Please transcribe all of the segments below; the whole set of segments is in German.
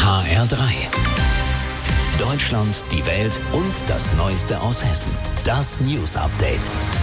HR3. Deutschland, die Welt und das Neueste aus Hessen. Das News Update.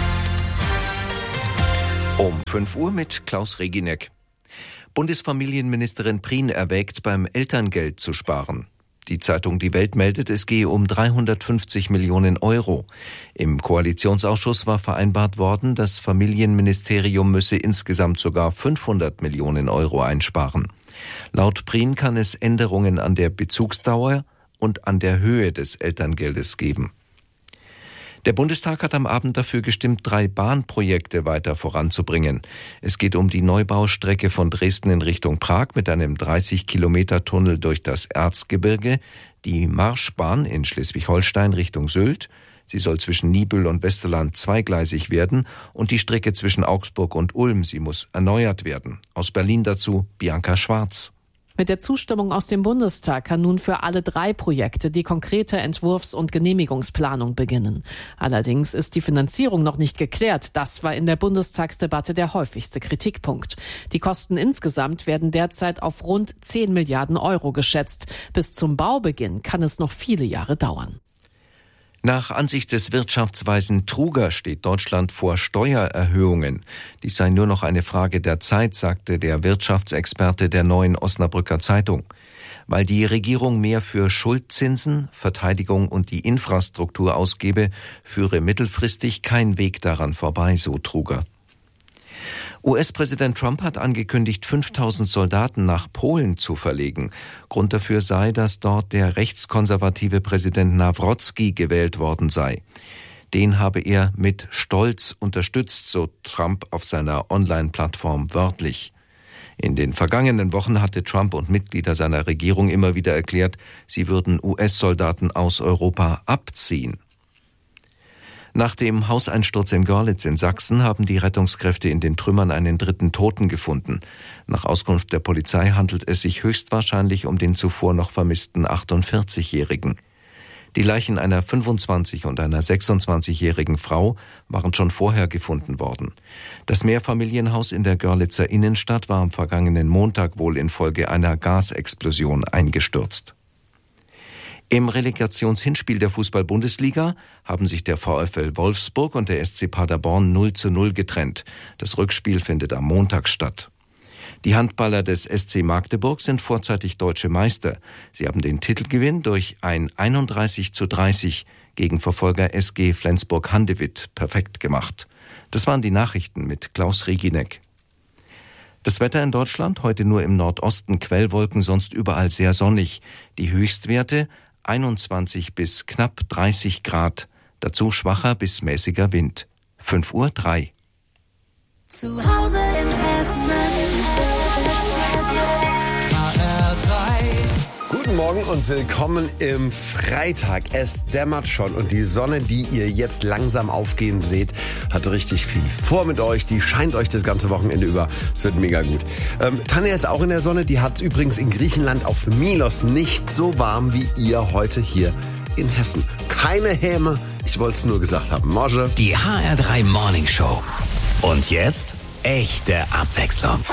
Um 5 Uhr mit Klaus Reginek. Bundesfamilienministerin Prien erwägt, beim Elterngeld zu sparen. Die Zeitung Die Welt meldet, es gehe um 350 Millionen Euro. Im Koalitionsausschuss war vereinbart worden, das Familienministerium müsse insgesamt sogar 500 Millionen Euro einsparen. Laut Prien kann es Änderungen an der Bezugsdauer und an der Höhe des Elterngeldes geben. Der Bundestag hat am Abend dafür gestimmt, 3 Bahnprojekte weiter voranzubringen. Es geht um die Neubaustrecke von Dresden in Richtung Prag mit einem 30-Kilometer-Tunnel durch das Erzgebirge, die Marschbahn in Schleswig-Holstein Richtung Sylt. Sie soll zwischen Niebüll und Westerland zweigleisig werden und die Strecke zwischen Augsburg und Ulm, sie muss erneuert werden. Aus Berlin dazu Bianca Schwarz. Mit der Zustimmung aus dem Bundestag kann nun für alle 3 Projekte die konkrete Entwurfs- und Genehmigungsplanung beginnen. Allerdings ist die Finanzierung noch nicht geklärt. Das war in der Bundestagsdebatte der häufigste Kritikpunkt. Die Kosten insgesamt werden derzeit auf rund 10 Milliarden Euro geschätzt. Bis zum Baubeginn kann es noch viele Jahre dauern. Nach Ansicht des Wirtschaftsweisen Truger steht Deutschland vor Steuererhöhungen. Dies sei nur noch eine Frage der Zeit, sagte der Wirtschaftsexperte der Neuen Osnabrücker Zeitung. Weil die Regierung mehr für Schuldzinsen, Verteidigung und die Infrastruktur ausgebe, führe mittelfristig kein Weg daran vorbei, so Truger. US-Präsident Trump hat angekündigt, 5000 Soldaten nach Polen zu verlegen. Grund dafür sei, dass dort der rechtskonservative Präsident Nawrocki gewählt worden sei. Den habe er mit Stolz unterstützt, so Trump auf seiner Online-Plattform wörtlich. In den vergangenen Wochen hatte Trump und Mitglieder seiner Regierung immer wieder erklärt, sie würden US-Soldaten aus Europa abziehen. Nach dem Hauseinsturz in Görlitz in Sachsen haben die Rettungskräfte in den Trümmern einen 3. Toten gefunden. Nach Auskunft der Polizei handelt es sich höchstwahrscheinlich um den zuvor noch vermissten 48-Jährigen. Die Leichen einer 25- und einer 26-jährigen Frau waren schon vorher gefunden worden. Das Mehrfamilienhaus in der Görlitzer Innenstadt war am vergangenen Montag wohl infolge einer Gasexplosion eingestürzt. Im Relegationshinspiel der Fußball-Bundesliga haben sich der VfL Wolfsburg und der SC Paderborn 0:0 getrennt. Das Rückspiel findet am Montag statt. Die Handballer des SC Magdeburg sind vorzeitig deutsche Meister. Sie haben den Titelgewinn durch ein 31:30 gegen Verfolger SG Flensburg-Handewitt perfekt gemacht. Das waren die Nachrichten mit Klaus Reginek. Das Wetter in Deutschland heute nur im Nordosten Quellwolken, sonst überall sehr sonnig. Die Höchstwerte 21 bis knapp 30 Grad. Dazu schwacher bis mäßiger Wind. 5:03 Uhr. Zu Hause in Hessen. Guten Morgen und willkommen im Freitag. Es dämmert schon und die Sonne, die ihr jetzt langsam aufgehen seht, hat richtig viel vor mit euch. Die scheint euch das ganze Wochenende über. Es wird mega gut. Tanja ist auch in der Sonne. Die hat übrigens in Griechenland auf Milos nicht so warm wie ihr heute hier in Hessen. Keine Häme. Ich wollte es nur gesagt haben. Morge. Die HR3 Morning Show. Und jetzt echte Abwechslung.